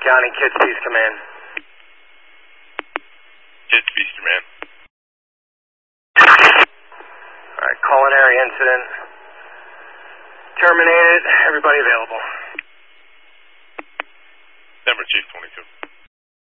County, Kids Peace Command. Kids Peace Command. Alright, culinary incident. Terminated. Everybody available.